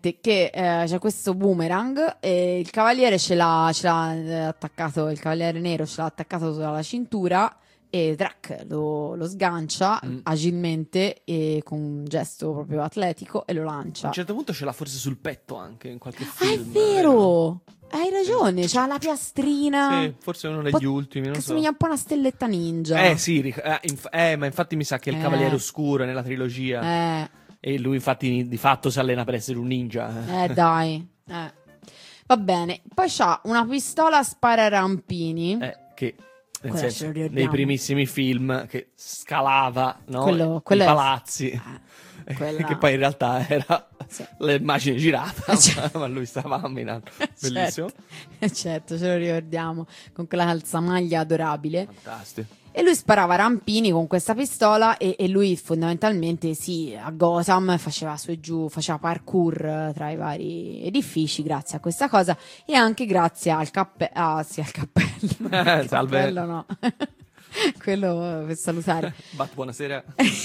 che c'è questo boomerang e il cavaliere ce l'ha attaccato, il cavaliere nero ce l'ha attaccato sulla cintura e Drac lo sgancia agilmente e con un gesto proprio atletico e lo lancia. A un certo punto ce l'ha forse sul petto anche in qualche Ah, film. è vero! Hai ragione, c'ha la piastrina. Sì, forse uno degli ultimi, non che so. somiglia un po' a una stelletta ninja. Sì, ma infatti mi sa che è il Cavaliere Oscuro nella trilogia. E lui infatti di fatto si allena per essere un ninja. Dai. Va bene. Poi c'ha una pistola spara rampini. Che nel Quella senso, ce lo ricordiamo. nei primissimi film che scalava, no? Quello I è- palazzi. quella- Che poi in realtà era Sì. l'immagine girata, ma lui stava camminando. Bellissimo. Certo, ce lo ricordiamo. Con quella calzamaglia adorabile. Fantastico. E lui sparava rampini con questa pistola e lui fondamentalmente a Gotham faceva su e giù, faceva parkour tra i vari edifici grazie a questa cosa e anche grazie al cappello. Ah sì, al cappello. Salve. Cappello no. Quello per salutare. Buonasera.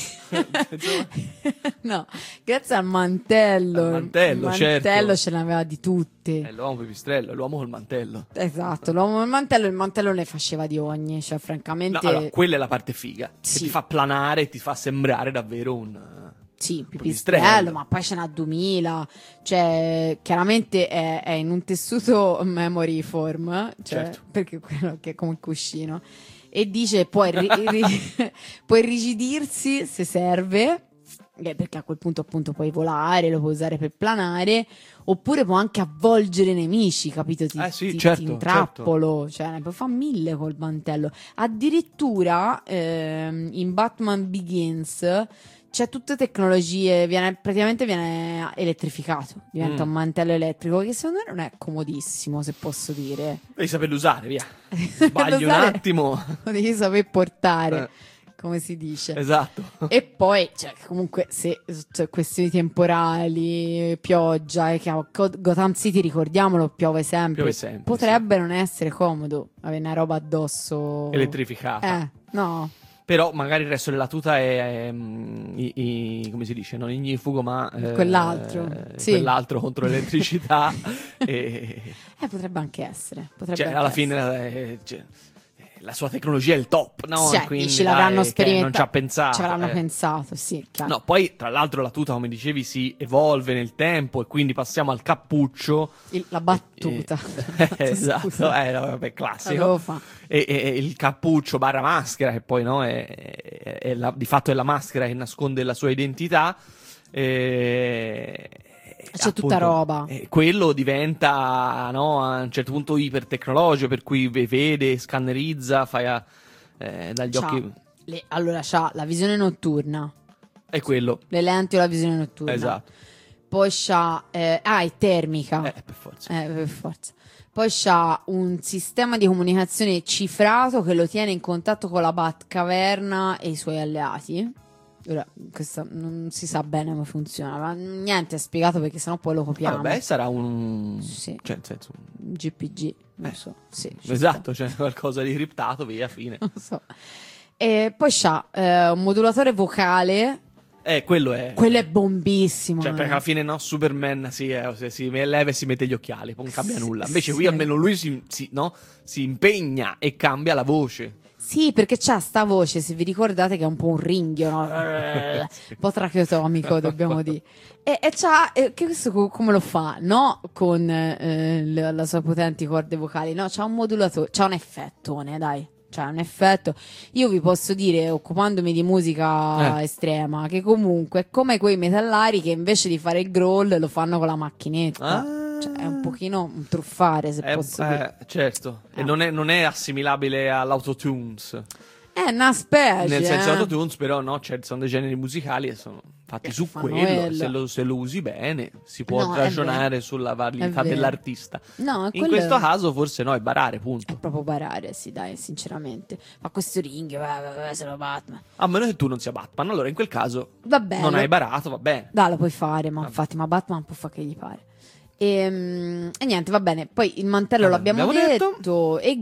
No, grazie al mantello. Al mantello, il certo. mantello ce l'aveva di tutti. È l'uomo pipistrello, è l'uomo col mantello. Esatto, l'uomo del mantello, il mantello ne faceva di ogni, cioè francamente... No, allora, quella è la parte figa. Sì. Che ti fa planare, ti fa sembrare davvero un... Sì, pipistrello. pipistrello, ma poi ce n'ha 2000, cioè chiaramente è in un tessuto memory form, cioè, Certo. perché quello che è come cuscino, e dice può irrigidirsi se serve, perché a quel punto appunto puoi volare, lo puoi usare per planare, oppure può anche avvolgere i nemici, capito? Sì, ti certo, intrappolo, cioè ne puoi fare 1000 col mantello. Addirittura in Batman Begins c'è tutte tecnologie, praticamente viene elettrificato, diventa un mantello elettrico che secondo me non è comodissimo, se posso dire. Devi saperlo usare, via. Sbagli un attimo. Lo devi saper portare, come si dice. Esatto. E poi, cioè, comunque, se questioni temporali, pioggia, e che a Gotham City, ricordiamolo, piove sempre. Piove sempre, Potrebbe non essere comodo avere una roba addosso. Elettrificata. No. Però magari il resto della tuta è come si dice, non ignifugo, ma quell'altro. Sì. Quell'altro contro l'elettricità. Potrebbe anche essere. Cioè, alla fine la sua tecnologia è il top, no? Cioè, quindi ce l'avranno sperimentato. Non ci ha pensato. Ci avranno pensato, sì, chiaro. No, poi tra l'altro la tuta, come dicevi, si evolve nel tempo e quindi passiamo al cappuccio. La battuta. Esatto, vabbè, classico. E il cappuccio barra maschera, che poi no, di fatto è la maschera che nasconde la sua identità. C'è tutta roba. Quello diventa, no, a un certo punto ipertecnologico, per cui vede, scannerizza, dagli occhi. Allora c'ha la visione notturna. È quello. Le lenti o la visione notturna. Esatto. Poi c'ha... è termica. Per forza. Per forza. Poi c'ha un sistema di comunicazione cifrato che lo tiene in contatto con la Batcaverna e i suoi alleati. Ora, questo non si sa bene come funziona, ma niente è spiegato perché sennò poi lo copiamo. Vabbè, sarà un... Sì. Cioè, nel senso... Un GPG, non so. Sì, esatto, cioè qualcosa di criptato, via, fine. Non so. E poi c'ha un modulatore vocale. Quello è... Quello è bombissimo. Cioè, perché alla fine no, Superman si leva e si mette gli occhiali, poi non cambia nulla. Invece qui almeno lui si impegna e cambia la voce. Sì, perché c'ha sta voce, se vi ricordate, che è un po' un ringhio, no? Un po' tracheotomico, dobbiamo dire. E c'ha, che questo come lo fa? No, con la sua potenti corde vocali, no? C'ha un modulatore, c'ha un effettone, dai. C'ha un effetto. Io vi posso dire, occupandomi di musica estrema, che comunque è come quei metallari che invece di fare il growl lo fanno con la macchinetta. Cioè, è un pochino un truffare, se posso dire. Certo. E non è assimilabile all'autotunes. È una specie. Nel senso autotunes, però no, sono dei generi musicali e sono fatti su quello. Se lo usi bene, si può ragionare sulla validità dell'artista. No, in questo caso forse no, è barare, punto. È proprio barare, sì, dai, sinceramente. Ma questo ring, sono Batman. A meno che tu non sia Batman, allora in quel caso va bene, non hai barato, va bene. Dai, lo puoi fare, ma infatti, ma Batman può fare che gli pare. E niente, va bene. Poi il mantello l'abbiamo detto. E i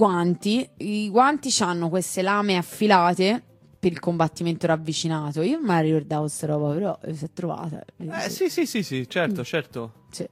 guanti hanno queste lame affilate per il combattimento ravvicinato. Io non me la ricordavo questa roba, però si è trovata. Sì, certo.